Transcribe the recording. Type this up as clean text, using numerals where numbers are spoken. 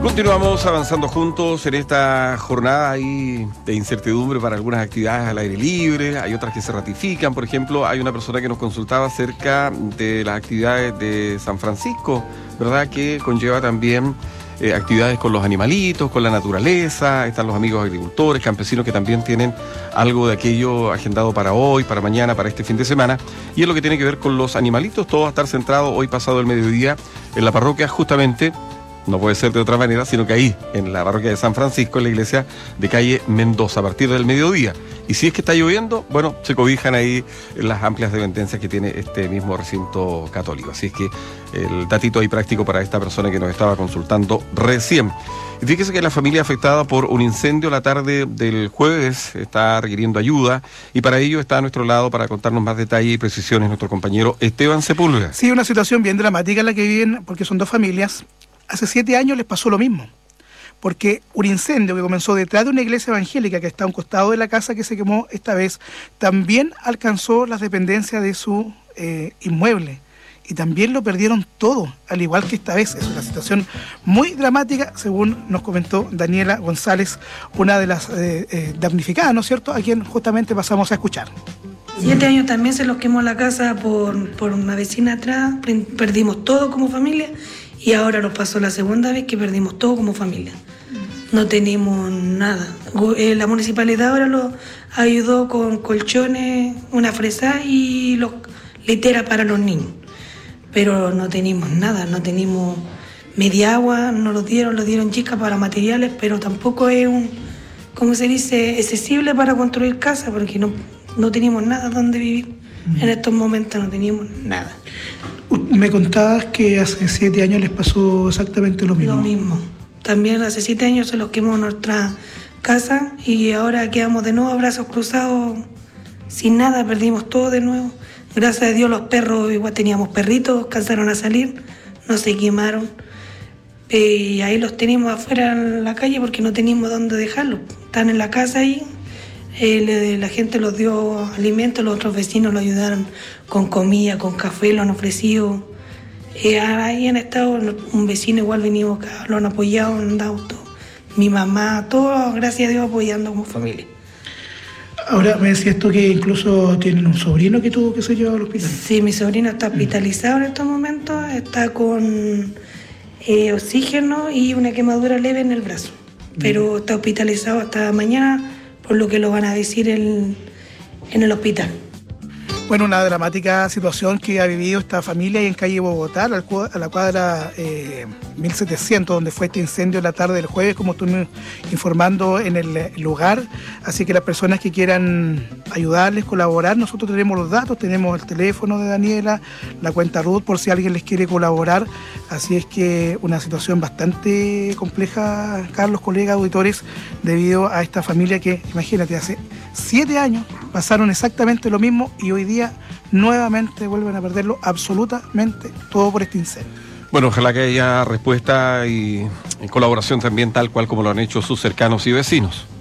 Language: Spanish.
Continuamos avanzando juntos en esta jornada ahí de incertidumbre para algunas actividades al aire libre. Hay otras que se ratifican. Por ejemplo, hay una persona que nos consultaba acerca de las actividades de San Francisco, ¿verdad? Que conlleva también actividades con los animalitos, con la naturaleza. Están los amigos agricultores, campesinos que también tienen algo de aquello agendado para hoy, para mañana, para este fin de semana. Y es lo que tiene que ver con los animalitos. Todo va a estar centrado hoy pasado el mediodía en la parroquia, justamente. No puede ser de otra manera, sino que ahí, en la parroquia de San Francisco, en la iglesia de calle Mendoza, a partir del mediodía. Y si es que está lloviendo, bueno, se cobijan ahí las amplias dependencias que tiene este mismo recinto católico. Así es que el datito ahí práctico para esta persona que nos estaba consultando recién. Y fíjese que la familia afectada por un incendio la tarde del jueves está requiriendo ayuda, y para ello está a nuestro lado para contarnos más detalles y precisiones nuestro compañero Esteban Sepúlveda. Sí, una situación bien dramática la que viven, porque son dos familias. Hace 7 años les pasó lo mismo, porque un incendio que comenzó detrás de una iglesia evangélica que está a un costado de la casa que se quemó esta vez, también alcanzó las dependencias de su inmueble, y también lo perdieron todo, al igual que esta vez. Es una situación muy dramática, según nos comentó Daniela González, una de las damnificadas, ¿no es cierto?, a quien justamente pasamos a escuchar. 7 años también se los quemó la casa por una vecina atrás, perdimos todo como familia. Y ahora nos pasó la segunda vez que perdimos todo como familia. No tenemos nada. La municipalidad ahora lo ayudó con colchones, una fresa y literas para los niños. Pero no tenemos nada, no tenemos media agua, nos lo dieron chicas para materiales, pero tampoco es como se dice, accesible para construir casa, porque no tenemos nada donde vivir. En estos momentos no teníamos nada. Me contabas que hace 7 años les pasó exactamente lo mismo. Lo mismo. También hace 7 años se los quemó nuestra casa y ahora quedamos de nuevo a brazos cruzados, sin nada, perdimos todo de nuevo. Gracias a Dios los perros, igual teníamos perritos, alcanzaron a salir, no se quemaron. Y ahí los teníamos afuera en la calle porque no teníamos dónde dejarlos. Están en la casa ahí. La gente los dio alimentos, los otros vecinos los ayudaron con comida, con café, lo han ofrecido. Ahí han estado, un vecino igual venimos acá, lo han apoyado, han dado todo. Mi mamá, todos, gracias a Dios, apoyando como familia. Ahora me decías tú que incluso tienen un sobrino que tuvo que ser llevado al hospital. Sí, mi sobrino está hospitalizado en estos momentos, está con oxígeno y una quemadura leve en el brazo. Pero está hospitalizado hasta mañana, por lo que lo van a decir en el hospital. Bueno, una dramática situación que ha vivido esta familia ahí en calle Bogotá, a la cuadra 1700, donde fue este incendio la tarde del jueves, como estuvimos informando en el lugar. Así que las personas que quieran ayudarles, colaborar, nosotros tenemos los datos, tenemos el teléfono de Daniela, la cuenta RUT, por si alguien les quiere colaborar. Así es que una situación bastante compleja, Carlos, colegas, auditores, debido a esta familia que, imagínate, hace 7 años pasaron exactamente lo mismo y hoy día nuevamente vuelven a perderlo absolutamente todo por este incendio. Bueno, ojalá que haya respuesta y colaboración también, tal cual como lo han hecho sus cercanos y vecinos.